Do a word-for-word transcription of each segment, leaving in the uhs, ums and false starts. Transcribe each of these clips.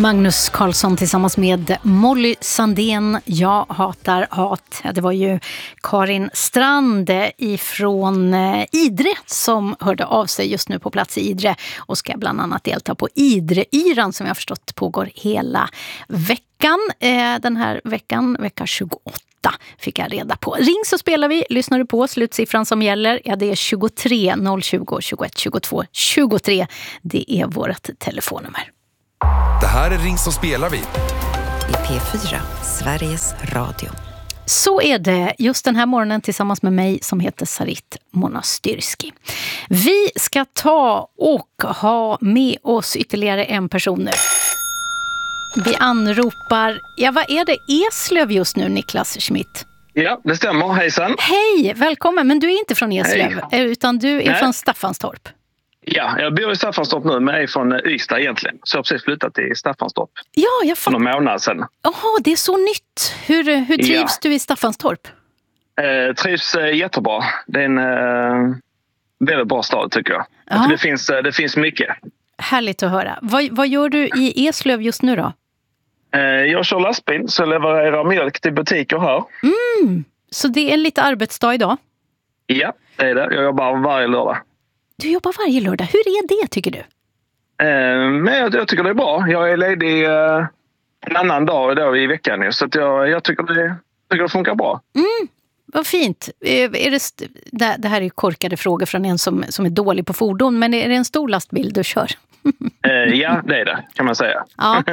Magnus Carlsson tillsammans med Molly Sandén, Jag hatar hat. Ja, det var ju Karin Strand ifrån Idre som hörde av sig just nu på plats i Idre och ska bland annat delta på Idre-yran som jag förstått pågår hela veckan. Den här veckan, vecka tjugoåtta, fick jag reda på. Ring så spelar vi, lyssnar du på slutsiffran som gäller? Ja, det är tjugotre noll tjugo tjugoett tjugotvå tjugotre. Det är vårt telefonnummer. Det här är Ring så spelar vi. I P fyra, Sveriges Radio. Så är det just den här morgonen tillsammans med mig som heter Sarit Monastyrski. Vi ska ta och ha med oss ytterligare en person nu. Vi anropar, ja vad är det, Eslöv just nu, Niklas Schmidt? Ja, det stämmer. Hejsan. Hej, välkommen. Men du är inte från Eslöv, Hej. utan du är Nej. från Staffanstorp. Ja, jag bor i Staffanstorp nu, men jag är från Ystad egentligen. Så jag har precis flyttat till Staffanstorp. Ja, jag fattar. För några månader sedan. Jaha, det är så nytt. Hur, hur trivs ja. du i Staffanstorp? Eh, trivs eh, jättebra. Det är en eh, väldigt bra stad tycker jag. Alltså, det, finns, eh, det finns mycket. Härligt att höra. Vad, vad gör du i Eslöv just nu då? Eh, jag kör lastbil så levererar mjölk till butiker här. Mm, så det är en lite arbetsdag idag? Ja, det är det. Jag jobbar varje lördag. Du jobbar varje lördag. Hur är det tycker du? Eh, men jag, jag tycker det är bra. Jag är ledig eh, en annan dag då i veckan nu. Så att jag, jag tycker, det, tycker det funkar bra. Mm, vad fint. Är det, st- det, det här är korkade frågor från en som, som är dålig på fordon. Men är det en stor lastbil du kör? eh, ja, det är det kan man säga. Ja.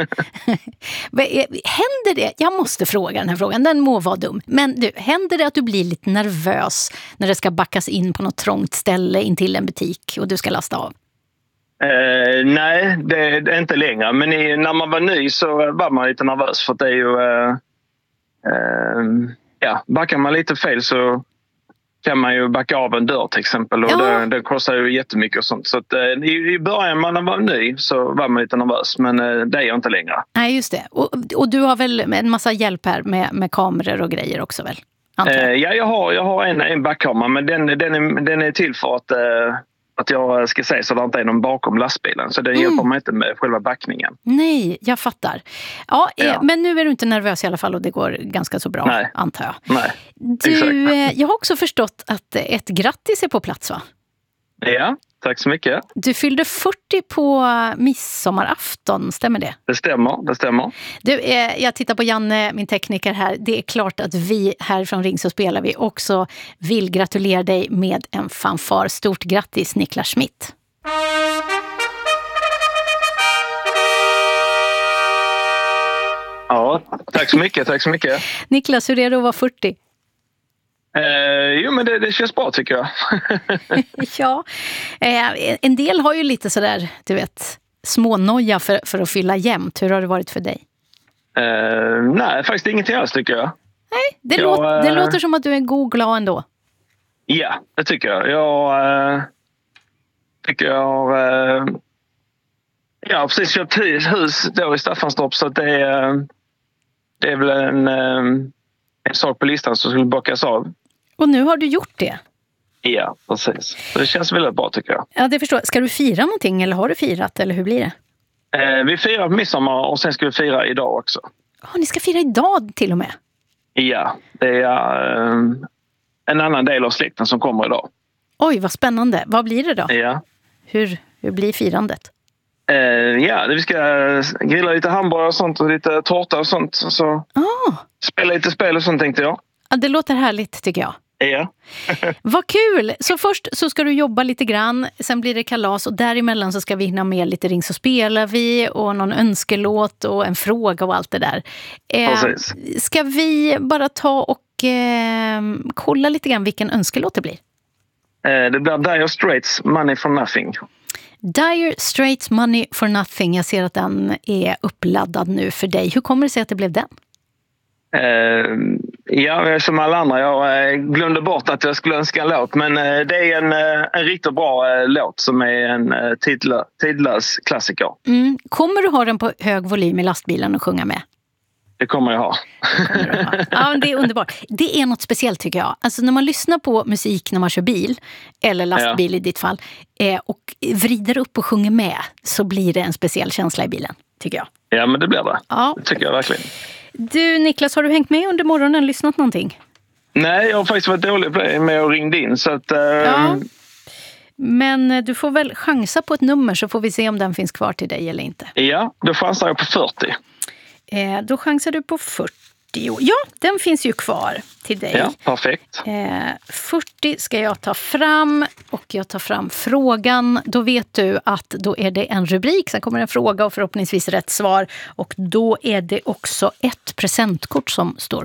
Händer det? Jag måste fråga den här frågan. Den må vara dum. Men du, händer det att du blir lite nervös när det ska backas in på något trångt ställe in till en butik och du ska lasta av? Eh, nej, det, det är inte längre. Men i, när man var ny så var man lite nervös för att det är ju... Eh, eh, ja, backar man lite fel så kan man ju backa av en dörr till exempel. Och ja. det, det kostar ju jättemycket och sånt. Så att, eh, i, i början när man var ny så var man lite nervös. Men eh, det är jag inte längre. Nej, just det. Och, och du har väl en massa hjälp här med, med kameror och grejer också väl? Eh, ja, jag har, jag har en, en backkamera. Men den, den, är, den är till för att... Eh, Att jag ska säga så det inte är någon bakom lastbilen. Så det mm. hjälper mig inte med själva backningen. Nej, jag fattar. Ja, ja. Eh, men nu är du inte nervös i alla fall och det går ganska så bra, Nej. antar jag. Nej, du, eh, jag har också förstått att ett grattis är på plats, va? Ja, tack så mycket. Du fyllde fyrtio på midsommarafton, stämmer det? Det stämmer, det stämmer. Du, eh, jag tittar på Janne, min tekniker här. Det är klart att vi här från Ring så spelar vi också vill gratulera dig med en fanfar. Stort grattis, Niklas Schmidt. Ja, tack så mycket, tack så mycket. Niklas, hur är det att vara fyrtio? Eh, jo, men det, det känns bra tycker jag. Ja, eh, en del har ju lite sådär, du vet, smånoja för, för att fylla jämnt. Hur har det varit för dig? Eh, nej, faktiskt ingenting alls tycker jag. Nej, det, jag, låter, det eh, låter som att du är god och glad ändå. Ja, det tycker jag. Jag eh, tycker jag har eh, ja, precis köpt hus då i Staffanstorp så att det är, det är väl en... Eh, en sak på listan som skulle bockas av. Och nu har du gjort det? Ja, precis. Så det känns väldigt bra tycker jag. Ja, det förstår. Ska du fira någonting eller har du firat eller hur blir det? Eh, vi firar på midsommar och sen ska vi fira idag också. Ja, ni ska fira idag till och med? Ja, det är eh, en annan del av släkten som kommer idag. Oj, vad spännande. Vad blir det då? Ja. Hur, hur blir firandet? Eh, ja, vi ska grilla lite hamburgare och sånt och lite tårta och sånt. Så ah. spela lite spel och sånt tänkte jag. Ja, det låter härligt tycker jag. Ja. Vad kul! Så först så ska du jobba lite grann, sen blir det kalas och däremellan så ska vi hinna med lite Ring så spelar vi och någon önskelåt och en fråga och allt det där. Eh, Precis. Ska vi bara ta och eh, kolla lite grann vilken önskelåt det blir? Eh, det blir Dire Straits, Money for Nothing. Dire Straits, Money for Nothing. Jag ser att den är uppladdad nu för dig. Hur kommer det sig att det blev den? Uh, ja, som alla andra. Jag uh, glömde bort att jag skulle önska en låt. Men uh, det är en, uh, en riktigt bra uh, låt som är en uh, tidlös, tidlös klassiker. Mm. Kommer du ha den på hög volym i lastbilen och sjunga med? Det kommer jag ha. Det kommer du ha. Ja, men det är underbart. Det är något speciellt tycker jag. Alltså när man lyssnar på musik när man kör bil, eller lastbil ja. i ditt fall, eh, och vrider upp och sjunger med, så blir det en speciell känsla i bilen, tycker jag. Ja, men det blir det. Ja. Det tycker jag verkligen. Du Niklas, har du hängt med under morgonen, lyssnat någonting? Nej, jag har faktiskt varit dålig på det med att ringde in. Så att, eh... ja. Men du får väl chansa på ett nummer så får vi se om den finns kvar till dig eller inte. Ja, då chansar jag på fyrtio. Eh, då chansar du på fyrtio. Ja, den finns ju kvar till dig. Ja, perfekt. Eh, fyrtio ska jag ta fram och jag tar fram frågan. Då vet du att då är det en rubrik, sen kommer en fråga och förhoppningsvis rätt svar. Och då är det också ett presentkort som står